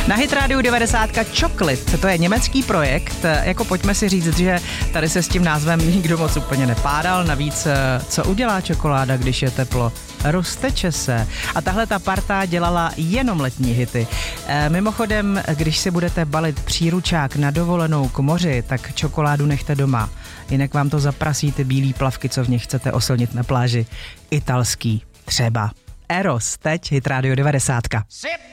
Na Hit Radio 90 Chocolate, to je německý projekt, jako pojďme si říct, že tady se s tím názvem nikdo moc úplně nepádal, navíc co udělá čokoláda, když je teplo? Rozteče se. A tahle ta parta dělala jenom letní hity. Mimochodem, když si budete balit příručák na dovolenou k moři, tak čokoládu nechte doma. Jinak vám to zaprasí ty bílý plavky, co v nich chcete oslnit na pláži. Italský třeba. Eros, teď Hit Radio 90.